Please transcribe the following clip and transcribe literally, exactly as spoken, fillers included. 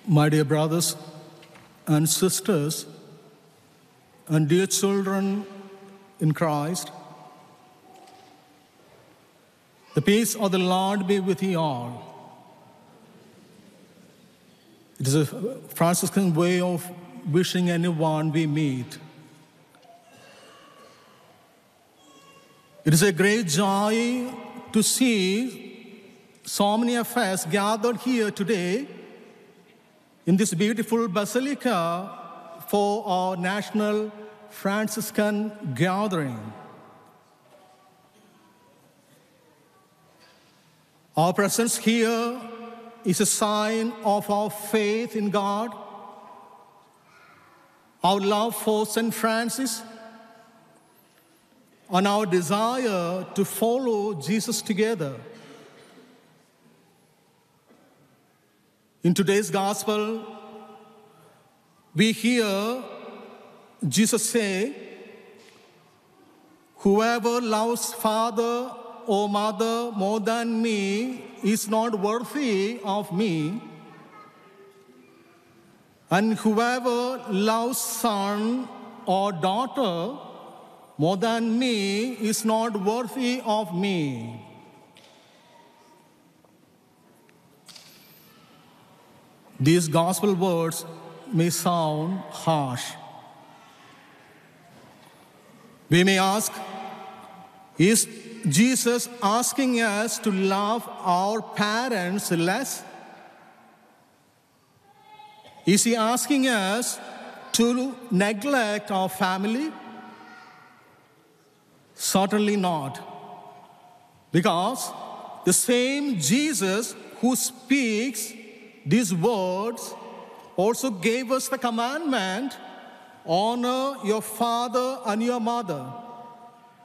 My dear brothers and sisters, and dear children in Christ, the peace of the Lord be with you all. It is a Franciscan way of wishing anyone we meet. It is a great joy to see so many of us gathered here today in this beautiful basilica for our national Franciscan gathering. Our presence here is a sign of our faith in God, our love for Saint Francis, and our desire to follow Jesus together. In today's gospel, we hear Jesus say, "Whoever loves father or mother more than me is not worthy of me, and whoever loves son or daughter more than me is not worthy of me." These gospel words may sound harsh. We may ask, is Jesus asking us to love our parents less? Is he asking us to neglect our family? Certainly not. Because the same Jesus who speaks these words also gave us the commandment, honor your father and your mother.